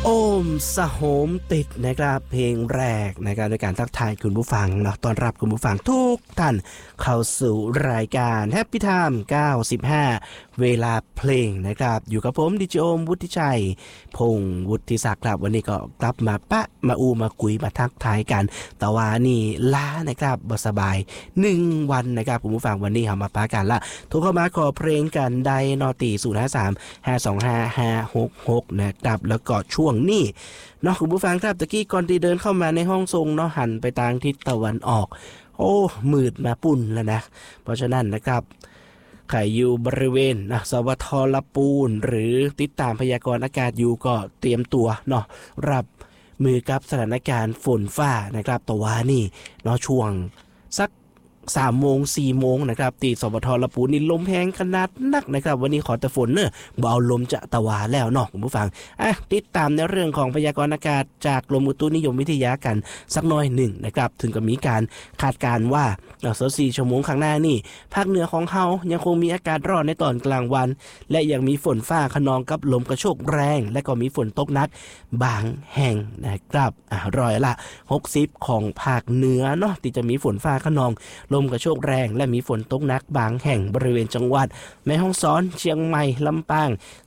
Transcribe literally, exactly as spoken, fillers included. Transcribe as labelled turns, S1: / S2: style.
S1: โอมสโหมติดนะครับเพลงแรกนะครับในการทักทายคุณผู้ฟังเนาะต้อนรับคุณผู้ฟังทุกท่านเข้าสู่รายการ Happy Time เก้าสิบห้าเวลาเพลงนะครับอยู่กับผมดิจิโอมวุฒิชัยพงษ์วุฒิศักดิ์ครับวันนี้ก็กลับมาปะมาอูมาคุยมาทักทายกันแต่ว่านี่ล้านะครับบ่สบายหนึ่งวันนะครับคุณผู้ฟังวันนี้เฮามาปะกันละโทรเข้ามาขอเพลงกันได้นอตีศูนย์ ห้า สาม ห้า สอง ห้า ห้า หก หกนะครับแล้วก็ช่วงนี้เนาะคุณผู้ฟังครับตะกี้ก่อนที่เดินเข้ามาในห้องทรงเนาะหันไปทางทิศตะวันออกโอ้มืดมาปุ่นแล้วนะเพราะฉะนั้นนะครับใครอยู่บริเวณนะสวทลปูนหรือติดตามพยากรณ์อากาศอยู่ก็เตรียมตัวเนาะรับมือกับสถานการณ์ฝนฟ้านะครับแต่ว่านี่เนาะช่วงสักสามโมงสี่โมงนะครับตีสวทลปูนนี่ลมแรงขนาดนักนะครับวันนี้ขอแต่ฝนเนอะบ่เอาลมจะตะวาแล้วเนาะคุณผู้ฟังอ่ะติดตามในเรื่องของพยากรณ์อากาศจากกรมอุตุนิยมวิทยากันสักหน่อยหนึ่งนะครับถึงกับมีการคาดการณ์ว่าสักสี่ชั่วโมงข้างหน้านี่ภาคเหนือของเฮายังคงมีอากาศร้อนในตอนกลางวันและยังมีฝนฟ้าคะนองกับลมกระโชกแรงและก็มีฝนตกหนักบางแห่งนะครับอ่ะร้อยละหกสิบของภาคเหนือเนาะที่จะมีฝนฟ้าคะนองลมกระโชกแรงและมีฝนตกหนักบางแห่งบริเวณจังหวัดแม่ฮ่องสอนเชียงใหม่ลำปาง